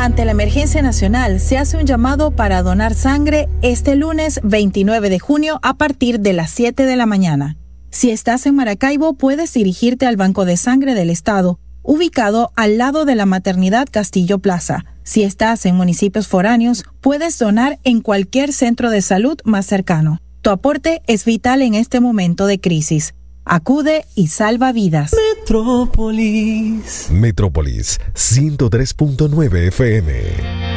Ante la emergencia nacional, se hace un llamado para donar sangre este lunes 29 de junio a partir de las 7 de la mañana. Si estás en Maracaibo, puedes dirigirte al Banco de Sangre del Estado, ubicado al lado de la Maternidad Castillo Plaza. Si estás en municipios foráneos, puedes donar en cualquier centro de salud más cercano. Tu aporte es vital en este momento de crisis. Acude y salva vidas. Metrópolis 103.9 FM.